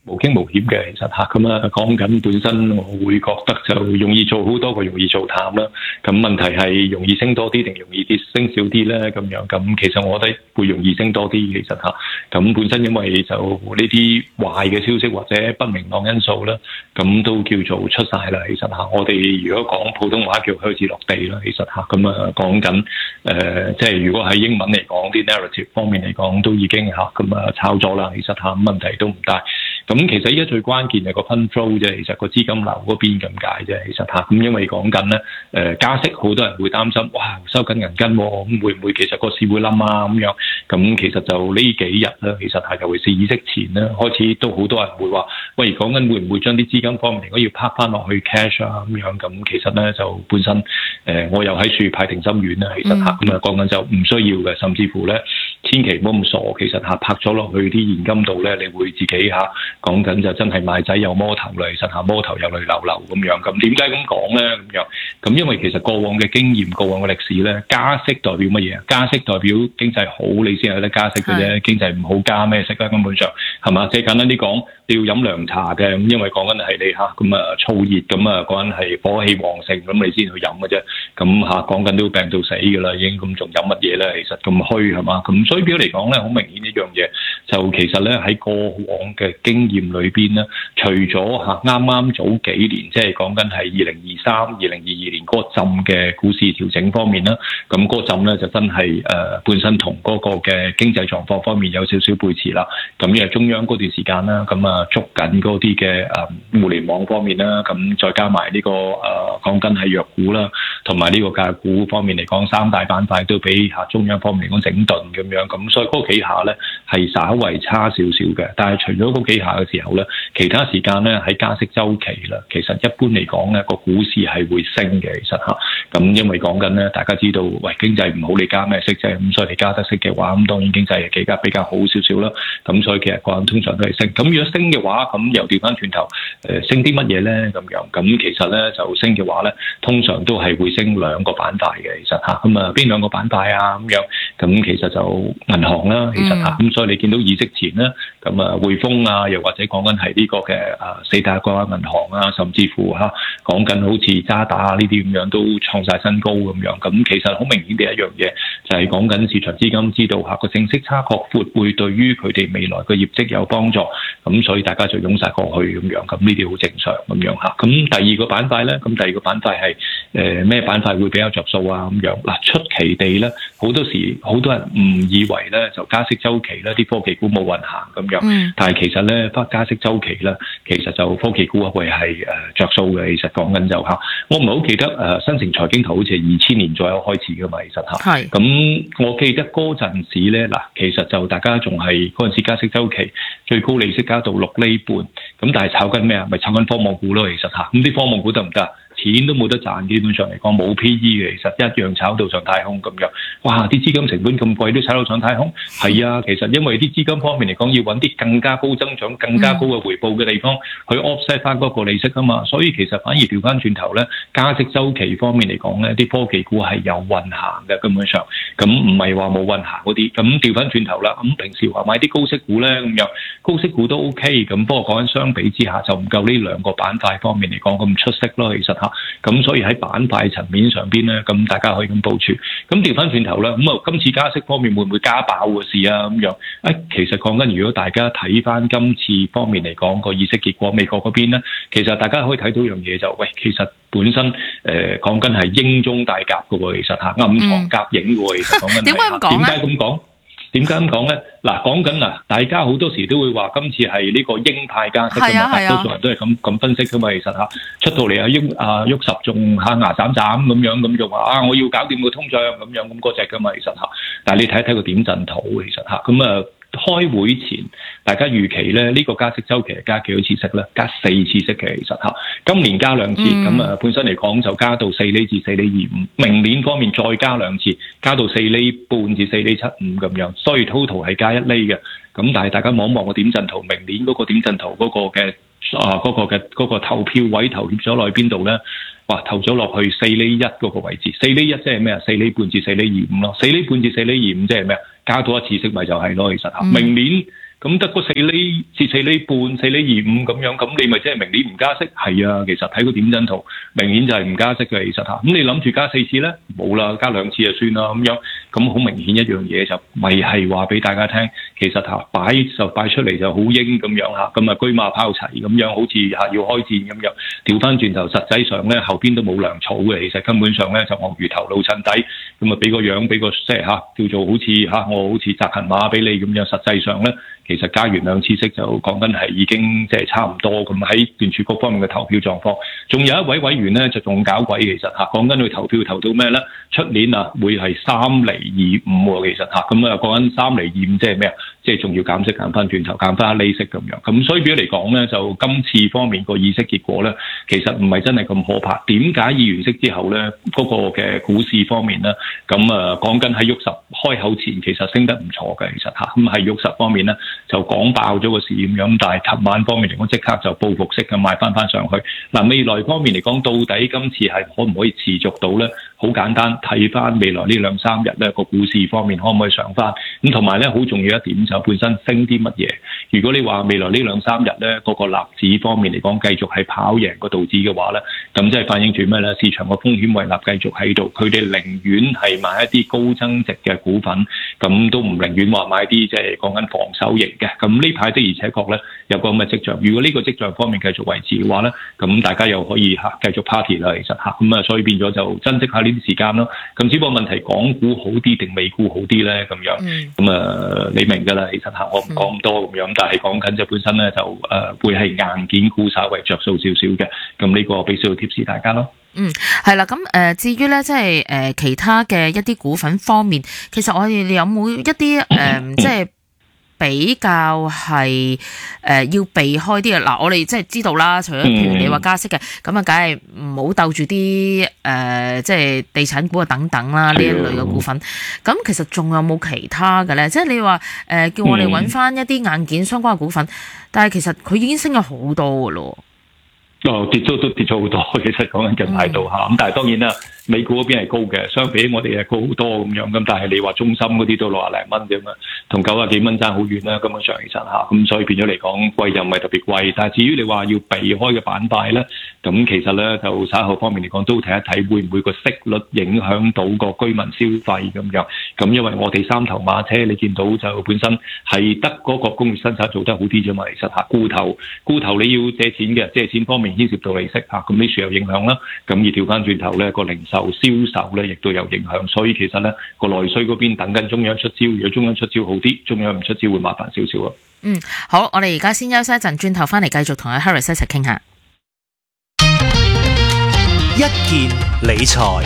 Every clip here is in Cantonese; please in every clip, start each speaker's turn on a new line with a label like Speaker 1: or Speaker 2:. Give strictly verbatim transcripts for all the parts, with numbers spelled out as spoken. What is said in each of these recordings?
Speaker 1: 無驚無險嘅，其實嚇咁啊講緊本身，我會覺得就容易做好多過容易做淡啦。咁問題係容易升多啲定容易跌升少啲咧？咁樣咁其實我覺得會容易升多啲，其實嚇。咁本身因為就呢啲壞嘅消息或者不明朗因素啦，咁都叫做出晒啦。其實嚇，我哋如果講普通話叫開始落地啦。其實嚇咁啊講緊誒，即係如果喺英文嚟講，啲 narrative 方面嚟講都已經嚇咁啊炒咗啦。其實嚇咁問題都唔大。咁其實依家最關鍵係個 fund flow 啫，其實個資金流嗰邊咁解啫，其實嚇。咁因為講緊咧，誒加息，好多人會擔心，哇收緊銀根，咁會唔會其實個市會冧啊咁樣？咁其實就呢幾日咧，其實係尤其是議息前咧，開始都好多人會話，喂講緊會唔會將啲資金方面如果要拍翻落去 cash 啊咁樣？咁其實咧就本身誒我又喺處派定心丸啦，其實嚇咁啊講緊就唔需要嘅，甚至乎咧千祈唔好咁傻，其實嚇拍咗落去啲現金度咧，你會自己嚇。講緊就真係賣仔有摸頭啦，其實下摸頭有淚流流咁樣。咁點解咁講咧？咁樣咁因為其實過往嘅經驗、過往嘅歷史咧，加息代表乜嘢？加息代表經濟好，你先有得加息嘅啫。經濟唔好加咩息咧？根本上係嘛？即係簡單啲講，你要飲涼茶嘅，咁因為講緊係你嚇咁啊燥熱咁啊，講緊係火氣旺盛，咁你先去飲嘅啫。咁嚇講緊都病到死㗎啦，已經咁仲飲乜嘢咧？其實咁虛係嘛？咁所以表嚟講咧，好明顯一樣嘢，就其實咧喺過往嘅經驗裏邊咧，除咗嚇啱啱早幾年，即係講緊係二零二三、二零二二年嗰個陣嘅股市調整方面啦，咁嗰陣咧就真係誒、呃、本身同嗰個嘅經濟狀況方面有少少背馳啦。咁因為中央嗰段時間啦，咁啊捉緊嗰啲嘅誒互聯網方面啦，咁再加埋呢、這個誒講緊係藥股啦，同埋呢個價股方面嚟講，三大板塊都俾嚇中央方面嚟講整頓咁樣，咁所以嗰幾下咧係稍為差少少嘅。但係除咗嗰幾下嘅時候咧，其他時間咧喺加息週期啦，其實一般嚟講咧個股市係會升嘅，其實嚇。咁因為講緊咧，大家知道，喂經濟唔好，你加咩息啫？咁所以你加得息嘅話，咁當然經濟係比較比較好少少啦。咁所以其實個人通常都係升。咁如果升嘅話，咁又調翻轉頭，誒升啲乜嘢咧？咁樣咁其實咧就升嘅話咧，通常都係會升兩個板塊嘅，其實嚇。咁啊邊兩個板塊啊？咁樣咁其實就銀行啦，其實嚇。咁、嗯、所以你見到議息前咧，咁啊匯豐啊，又或者講緊係呢個嘅啊四大國家銀行啊，甚至乎嚇講緊好似渣打啊呢啲咁樣都創晒新高咁樣。咁其實好明顯嘅一樣嘢，就係講緊市場資金知道嚇個正息差擴闊會對於佢哋未來嘅業績有幫助，咁所以大家就湧晒過去咁樣。咁呢啲好正常咁樣嚇。咁第二個板塊咧，咁第二個板塊係誒咩板塊會比較着數啊？咁樣嗱，出奇地咧，好多時好多人誤以為咧就加息週期咧啲科技股冇運行咁樣，嗯、但係其實咧翻加息週期咧，其實就科技股會係誒着數嘅。其實講緊就嚇，我唔係好記得誒、呃、新城財經台好似係二千年左右開始嘅嘛，其實嚇。係。咁我記得嗰陣時咧，嗱，其實就大家仲係嗰陣時加息週期最高利息加到六厘半，咁但係炒緊咩啊？咪炒緊科網股咯，其實嚇。咁啲科網股得唔得？錢都冇得賺，基本上嚟講冇 P E 嘅，其實一樣炒到上太空咁樣。哇！啲資金成本咁貴都炒到上太空，係啊，其實因為啲資金方面嚟講，要揾啲更加高增長、更加高嘅回報嘅地方、嗯、去 offset 翻嗰個利息啊嘛。所以其實反而調翻轉頭咧，加息週期方面嚟講咧，啲科技股係有運行嘅，根本上咁唔係話冇運行嗰啲。咁調翻轉頭啦，咁平時話買啲高息股咧咁樣，高息股都 OK， 咁不過講緊相比之下就唔夠呢兩個板塊方面嚟講咁出色咯，其實嚇。咁所以喺板塊層面上邊咧，咁大家可以咁部署。咁調翻轉頭啦，咁啊今次加息方面會唔會加爆嘅事啊？咁樣，誒其實講緊如果大家睇翻今次方面嚟講個議息結果，美國嗰邊咧，其實大家可以睇到一樣嘢就，喂，其實本身誒講緊係英中大鴿嘅喎，其實嚇暗藏鴿影嘅喎，其實講緊點解咁講咧？點解咁講？點解咁講咧？嗱，講緊嗱，大家好多時都會話今次係呢個鷹派加息㗎嘛，多數人都係咁咁分析㗎嘛。其實嚇出到嚟啊，喐啊喐十仲嚇牙斬斬咁樣咁就話啊，我要搞掂個通脹咁樣咁嗰隻㗎嘛。其實嚇，但係你睇一睇個點陣圖，其實嚇咁啊。開會前，大家預期咧呢、呢個加息週期係加幾多次息咧？加四次息嘅，其實嚇。今年加兩次，咁啊、嗯、本身嚟講就加到四厘至四厘二五。明年方面再加兩次，加到四厘半至四厘七五咁樣。所以 total 係加一厘嘅。咁但係大家望一望個點陣圖，明年嗰個點陣圖嗰個嘅啊嗰、嗰個嘅嗰、嗰個投票位投咗落去邊度咧？哇！投咗落去四厘一嗰個位置，四厘一即係咩啊？四厘半至四厘二五咯，四厘半至四厘二五即係咩啊？加多一次息咪就係咯，其實嚇。明年咁得個四厘至四厘半、四厘二五咁樣，咁你咪即係明年唔加息？係啊，其實睇個點陣圖，明顯就係唔加息嘅。其實嚇，咁你諗住加四次咧，冇啦，加兩次就算啦咁樣。咁好明顯一樣嘢就咪係話俾大家聽，其實嚇擺就擺出嚟就好英咁樣嚇，咁啊車馬炮齊咁樣，好似嚇要開戰咁樣。調翻轉頭，實際上咧後邊都冇糧草嘅，其實根本上咧就鱷魚頭老襯底，咁啊俾個樣俾個即係嚇叫做好似嚇我好似紮行馬俾你咁樣，實際上咧。其實加完兩次息就講緊係已經即係差唔多咁。喺聯儲局方面嘅投票狀況，仲有一位委員咧就仲搞鬼，其實嚇講緊佢投票投到咩咧？出年啊會係三厘二五喎，其實嚇咁啊講緊三厘二五即係咩啊？即係仲要減息減翻轉頭減翻利息咁樣。咁所以比較嚟講咧，就今次方面個議息結果咧，其實唔係真係咁可怕。點解議完息之後咧嗰、那個嘅股市方面咧，咁啊講緊喺沃什開口前其實升得唔錯嘅，其實嚇咁喺沃什方面咧。就講爆咗個市咁樣，但係琴晚方面嚟講，即刻就報復式咁買翻翻上去。嗱，未來方面嚟講，到底今次係可唔可以持續到咧？好簡單，睇翻未來呢兩三日咧個股市方面可唔可以上翻？咁同埋咧，好重要一點就本身升啲乜嘢？如果你話未來呢兩三日咧嗰個納指方面嚟講繼續係跑贏個道指嘅話咧，咁即係反映住咩咧？市場個風險胃納繼續喺度，佢哋寧願係買一啲高增值嘅股份，咁都唔寧願話買啲即係講緊防守型嘅。咁呢排的而且確咧有個咁嘅跡象。如果呢個跡象方面繼續維持嘅話咧，咁大家又可以嚇繼續 party 啦。其實嚇咁啊，所以變咗就珍惜下呢啲時間咯。咁只不過問題，港股好啲定美股好啲咧？咁樣咁啊，你明㗎啦。其實嚇我唔講咁多咁樣，但係講緊就本身咧就誒、呃、會係硬件股稍為着數少少嘅。咁呢個俾少少貼士大家咯。
Speaker 2: 嗯，係啦，咁誒、呃，至於咧，即係誒、呃、其他嘅一啲股份方面，其實我哋有冇一啲誒、呃，即係比較係誒、呃、要避開啲嘅？嗱，我哋即係知道啦，除咗譬如你話加息嘅，咁啊，梗係唔好鬥住啲誒，即係地產股啊等等啦，呢一類嘅股份。咁其實仲有冇其他嘅咧？即係你話誒、呃、叫我哋揾翻一啲硬件相關嘅股份，但係其實佢已經升咗好多㗎咯。
Speaker 1: 哦，跌咗都跌咗好多，其實講緊近排度嚇，咁但係當然啦，美股嗰邊係高嘅，相比我哋係高好多咁樣，咁但係你話中芯嗰啲都六廿零蚊啫嘛，同九廿幾蚊爭好遠啦，根本上其實嚇，咁所以變咗嚟講貴又唔係特別貴，但係至於你話要避開嘅板塊咧，咁其實咧就稍後方面嚟講都睇一睇會唔會個息率影響到個居民消費咁樣，咁因為我哋三頭馬車你見到就本身係得嗰個工業生產做得好啲啫嘛，其實嚇，固投固投你要借錢嘅，借錢方面牽涉到利息嚇，咁呢處有影響啦，咁而調翻轉頭咧個零售銷售咧亦都有影響，所以其實咧個內需嗰邊等緊中央出招，如果中央出招好啲，中央唔出招會麻煩少少咯。
Speaker 2: 嗯，好，我哋而家先休息一陣，轉頭翻嚟繼續同阿 Harris 一齊傾下
Speaker 3: 一件理財。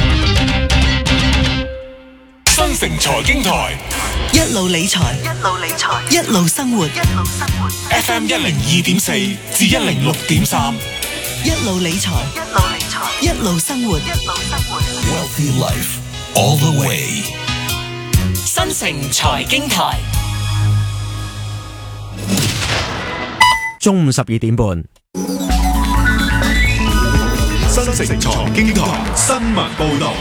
Speaker 3: 新城財經台
Speaker 4: 一路理財，一路理財，一路生活，一路生活。
Speaker 3: F M 一零二點四至一零六點三，
Speaker 4: 一路理財，一路理財，一路生活，一路生活。
Speaker 3: Wealthy life all the way。
Speaker 4: 新城財經台，
Speaker 5: 中午十二點半。
Speaker 3: 新城財經台新聞報道。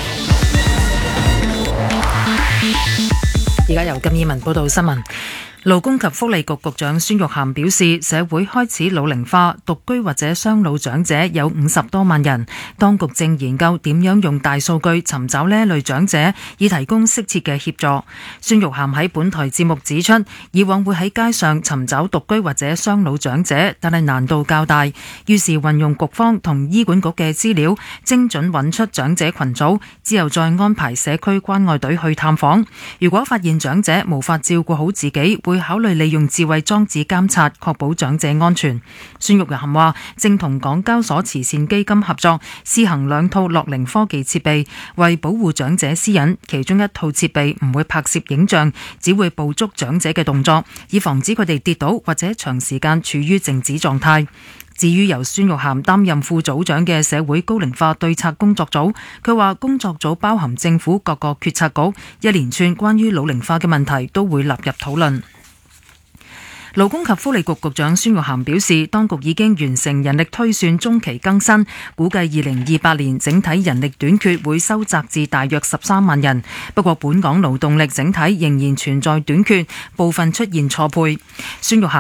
Speaker 6: 而家由金燕文報道新聞。勞工及福利局局長孫玉菡表示，社會開始老齡化，獨居或者雙老長者有五十多萬人。當局正研究點樣用大數據尋找呢一類長者，以提供適切嘅協助。孫玉菡喺本台節目指出，以往會喺街上尋找獨居或者雙老長者，但係難度較大，於是運用局方同醫管局嘅資料，精準揾出長者群組，之後再安排社區關愛隊去探訪。如果發現長者無法照顧好自己，會考慮利用智慧裝置監察，確保長者安全。孫玉菡話，正同港交所慈善基金合作，試行兩套樂齡科技設備，為保護長者私隱，其中一套設備唔會拍攝影像，只會捕捉長者嘅動作，以防止佢哋跌倒或者長時間處於靜止狀態。至於由孫玉菡擔任副組長嘅社會高齡化對策工作組，佢話工作組包含政府各個決策局，一連串關於老齡化嘅問題都會納入討論。 勞工及福利局局長孫玉菡表示，當局已經完成人力推算中期更新，估計二零二八年整體人力短缺會收窄至大約十三萬人。不過，本港勞動力整體仍然存在短缺，部分出現錯配。孫玉菡